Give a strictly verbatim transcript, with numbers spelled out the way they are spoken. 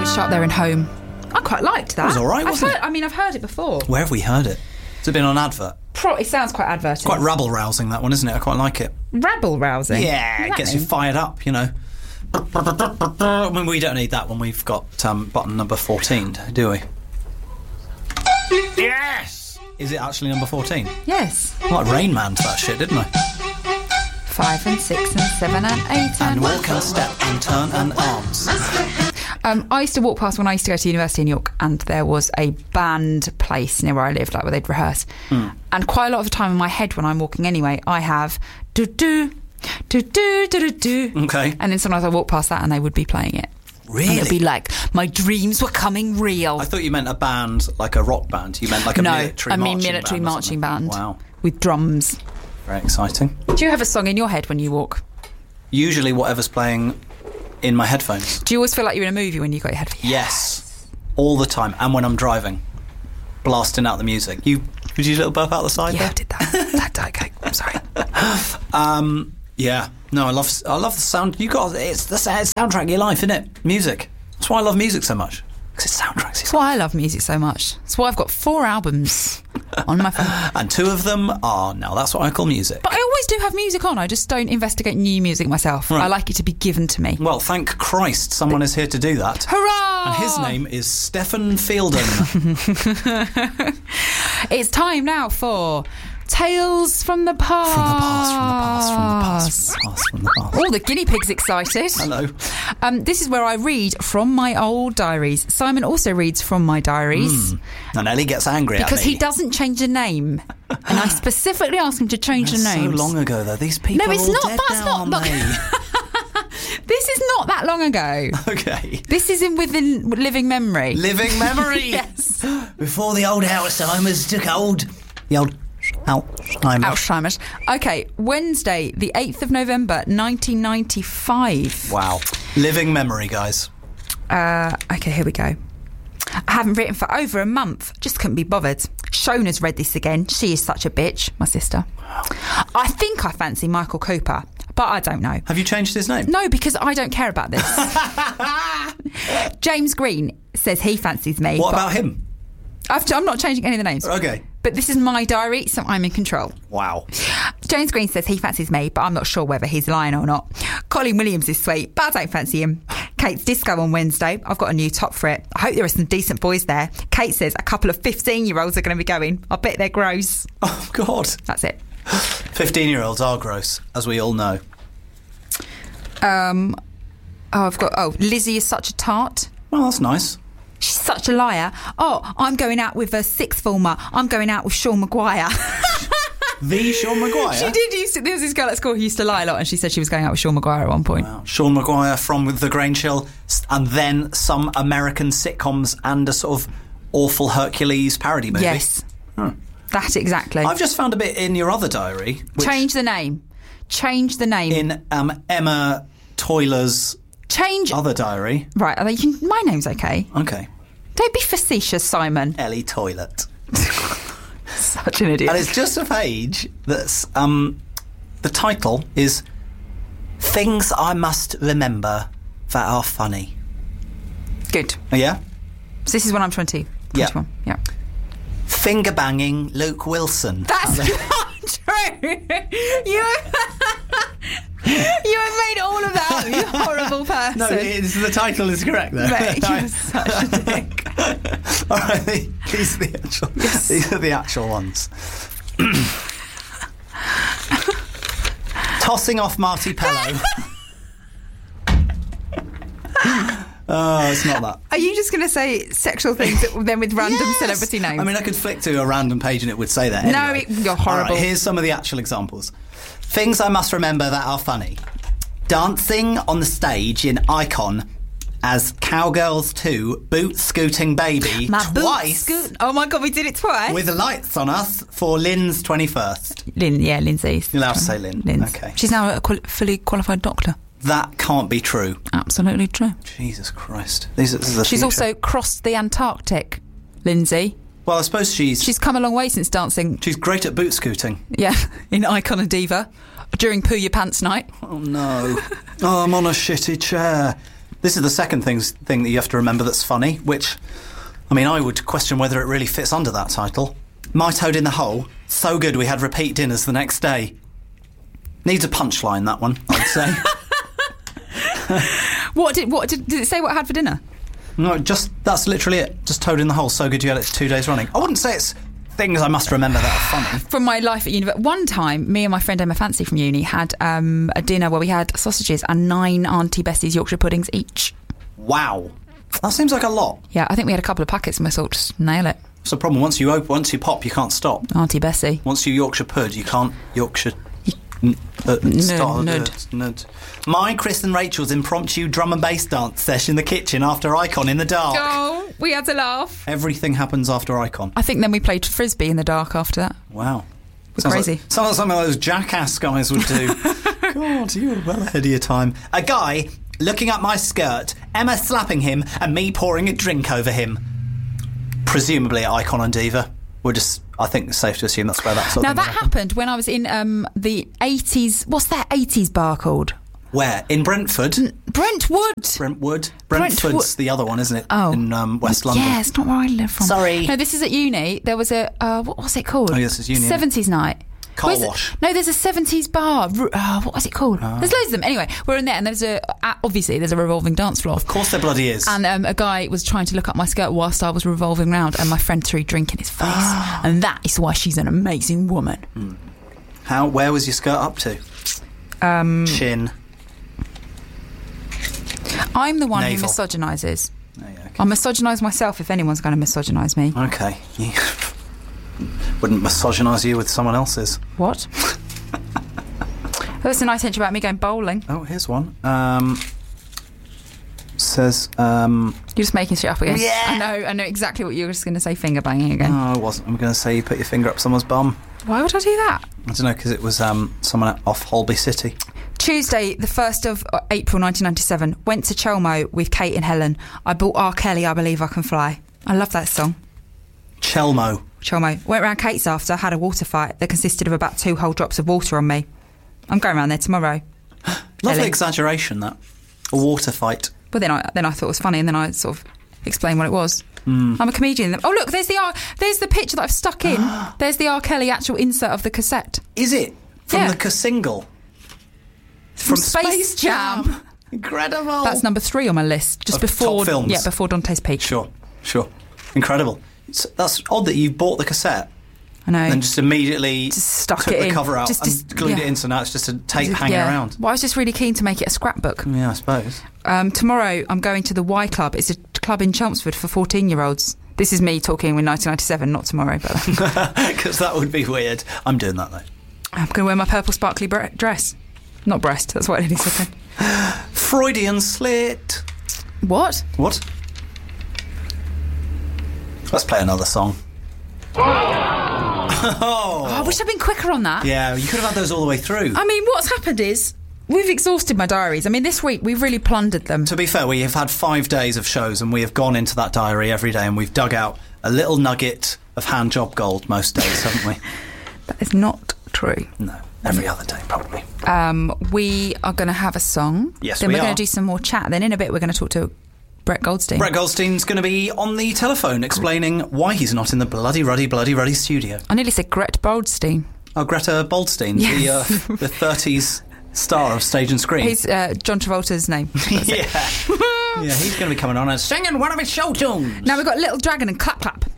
Language Shark there in Home. I quite liked that. It was all right, wasn't I've heard, it? I mean, I've heard it before. Where have we heard it? Has it been on advert? Pro- it sounds quite advertising. Quite rabble-rousing, that one, isn't it? I quite like it. Rabble-rousing? Yeah, it gets you fired up, you know. I mean, we don't need that when we've got um, button number fourteen, do we? Yes! Is it actually number fourteen? Yes. I like Rain Man to that shit, didn't I? Five and six and seven and eight and... And walk and step and turn and arms. Um, I used to walk past when I used to go to university in York, and there was a band place near where I lived, like where they'd rehearse. Mm. And quite a lot of the time in my head when I'm walking anyway, I have do-do, do-do, do-do-do. Okay. And then sometimes I walk past that and they would be playing it. Really? And it'd be like, my dreams were coming real. I thought you meant a band, like a rock band. You meant like a no, military I marching mean military band marching band. Wow. With drums. Very exciting. Do you have a song in your head when you walk? Usually whatever's playing in my headphones. Do you always feel like you're in a movie when you've got your headphones? Yes. All the time. And when I'm driving. Blasting out the music. You Did you little burp out the side yeah, there? I did that. that Diet Coke. I'm sorry. um, yeah. No, I love I love the sound. You got It's the soundtrack of your life, isn't it? Music. That's why I love music so much. Because it's soundtracks. That's why I love music so much. That's why I've got four albums on my phone. And two of them are, now that's what I call music. But I always do have music on. I just don't investigate new music myself. Right. I like it to be given to me. Well, thank Christ someone is here to do that. Hurrah! And his name is Stefan Fielden. It's time now for Tales from the Past. From the past, from the past, from the past, from the past, from the past. All the guinea pigs excited. Hello. Um, this is where I read from my old diaries. Simon also reads from my diaries. Mm. And Ellie gets angry because at me. he doesn't change a name. And I specifically asked him to change the name. So long ago, though. These people no, it's are all not, dead that's now, not, aren't they? This is not that long ago. Okay. This is in within living memory. Living memory? Yes. Before the old Alzheimer's took hold. The old Alzheimer's. Alzheimer's. Okay, Wednesday, the eighth of November, nineteen ninety-five. Wow. Living memory, guys. Uh, okay, here we go. I haven't written for over a month. Just couldn't be bothered. Shona's read this again. She is such a bitch, my sister. I think I fancy Michael Cooper, but I don't know. Have you changed his name? No, because I don't care about this. James Green says he fancies me. What about him? I've, I'm not changing any of the names. Okay. But this is my diary, so I'm in control. Wow. James Green says he fancies me, but I'm not sure whether he's lying or not. Colin Williams is sweet, but I don't fancy him. Kate's disco on Wednesday. I've got a new top for it. I hope there are some decent boys there. Kate says a couple of fifteen-year-olds are going to be going. I bet they're gross. Oh, God. That's it. fifteen-year-olds are gross, as we all know. Um. Oh, I've got... Oh, Lizzie is such a tart. Well, that's nice. She's such a liar. Oh, I'm going out with a sixth former. I'm going out with Sean Maguire. The Sean Maguire? She did used to... There was this girl at school who used to lie a lot, and she said she was going out with Sean Maguire at one point. Wow. Sean Maguire from The Grange Hill, and then some American sitcoms and a sort of awful Hercules parody movie. Yes. Hmm. That exactly. I've just found a bit in your other diary. Which Change the name. Change the name. In um, Emma Toiler's Change... other diary. Right, are they, you can, my name's okay. Okay. Don't be facetious, Simon. Ellie Toilet. Such an idiot. And it's just a page that's... Um, the title is Things I Must Remember That Are Funny. Good. Oh, yeah? So this is when I'm twenty. twenty-one. Yeah. yeah. Finger banging Luke Wilson. That's not true. You... You have made all of that up, you horrible person. No, it's, the title is correct though. Mate, you're such a dick. All right, these are the actual, yes. These are the actual ones. Tossing off Marty Pello. Oh, it's not that. Are you just going to say sexual things then with random yes. celebrity names? I mean, I could flick to a random page and it would say that. Anyway. No, it, you're horrible. All right, here's some of the actual examples. Things I must remember that are funny. Dancing on the stage in Icon as Cowgirls two, Boot Scooting Baby, my twice. Boot scoot- oh my God, we did it twice. With the lights on us for Lynn's twenty-first. Lynn, yeah, Lindsay's. You're allowed to say Lynn. Lynn's. Okay. She's now a quali- fully qualified doctor. That can't be true. Absolutely true. Jesus Christ. These are, this is the She's future. also crossed the Antarctic, Lindsay. Well, I suppose she's... She's come a long way since dancing. She's great at boot scooting. Yeah, in Icon and Diva. During Poo Your Pants night. Oh, no. Oh, I'm on a shitty chair. This is the second things, thing that you have to remember that's funny, which, I mean, I would question whether it really fits under that title. My Toad in the Hole, so good we had repeat dinners the next day. Needs a punchline, that one, I'd say. What did what did, did it say what I had for dinner? No, just that's literally it. Just Toad in the Hole, so good you had it two days running. I wouldn't say it's things I must remember that are funny. From my life at university. One time, me and my friend Emma Fancy from uni had um, a dinner where we had sausages and nine Auntie Bessie's Yorkshire puddings each. Wow. That seems like a lot. Yeah, I think we had a couple of packets and we thought, just nail it. It's a problem. Once you open, once you pop, you can't stop. Auntie Bessie. Once you Yorkshire pud, you can't Yorkshire... N- uh, start, nud. Uh, nud. My, Chris and Rachel's impromptu drum and bass dance session in the kitchen after Icon in the dark. Oh, we had to laugh. Everything happens after Icon. I think then we played Frisbee in the dark after that. Wow. We're sounds crazy. Like, sounds like something those Jackass guys would do. God, you were well ahead of your time. A guy looking up my skirt, Emma slapping him, and me pouring a drink over him. Presumably at Icon and Diva. We're just... I think it's safe to assume that's where that sort now of that thing happened. happened when I was in um, the eighties. What's that eighties bar called? Where? In Brentford? N- Brentwood. Brentwood. Brentford's Brentwood. the other one, isn't it? Oh. In um, West London. Yeah, it's not where I live from. Sorry. No, this is at uni. There was a, uh, what was it called? Oh, yes, it's uni. seventies night. Car Where's wash. It? No, there's a seventies bar. Uh, what was it called? Oh. There's loads of them. Anyway, we're in there and there's a, uh, obviously there's a revolving dance floor. Of course there bloody is. And um, a guy was trying to look up my skirt whilst I was revolving round and my friend threw a drink in his face. And that is why she's an amazing woman. Hmm. How? Where was your skirt up to? Um, Chin. I'm the one Navel. who misogynises. Oh, yeah, okay. I'll misogynize myself if anyone's going to misogynize me. Okay. Wouldn't misogynize you with someone else's. What? That's a nice hint about me going bowling. Oh, here's one. Um, says... Um, You're just making shit up again. Yeah. I know, I know exactly what you were just going to say, finger banging again. no, I wasn't. I'm going to say you put your finger up someone's bum. Why would I do that? I don't know, because it was um, someone off Holby City. Tuesday, the first of April nineteen ninety-seven, went to Chelmo with Kate and Helen. I bought R. Kelly, I Believe I Can Fly. I love that song. Chelmo. Chelmo. Went round Kate's after, had a water fight that consisted of about two whole drops of water on me. I'm going round there tomorrow. Lovely Ellie. exaggeration, that. A water fight. But then I then I thought it was funny, and then I sort of explained what it was. Mm. I'm a comedian. Oh look, there's the R- there's the picture that I've stuck in. There's the R. Kelly actual insert of the cassette. Is it? From Yeah. the K-single? From Space Jam. Incredible. That's number three on my list, just Of before top films. yeah, before Dante's Peak. Sure, sure. Incredible. It's, that's odd that you bought the cassette I know. and just immediately Just stuck took it the in. cover out Just- and just- glued yeah. it in, so now it's just a tape Just- hanging yeah. around. Well, I was just really keen to make it a scrapbook. Yeah, I suppose. Um, tomorrow, I'm going to the Y Club. It's a club in Chelmsford for fourteen-year-olds. This is me talking in nineteen ninety-seven, not tomorrow, but Because that would be weird. I'm doing that, though. I'm going to wear my purple sparkly bre- dress. Not breast, that's what it is. Okay. Freudian slit. What? What? Let's play another song. Oh, I wish I'd been quicker on that. Yeah, you could have had those all the way through. I mean, what's happened is we've exhausted my diaries. I mean, this week we've really plundered them. To be fair, we have had five days of shows and we have gone into that diary every day and we've dug out a little nugget of hand job gold most days, haven't we? That is not true. No, every other day probably. Um, we are going to have a song. Yes, then we we're are. going to do some more chat. Then in a bit we're going to talk to Brett Goldstein. Brett Goldstein's going to be on the telephone explaining why he's not in the bloody, ruddy, bloody, ruddy studio. I nearly said Gret Goldstein. Oh, Greta Boldstein, Yes. the, uh, the thirties star of stage and screen. He's uh, John Travolta's name. yeah. Yeah, he's going to be coming on and singing one of his show tunes. Now we've got Little Dragon and Clap Clap.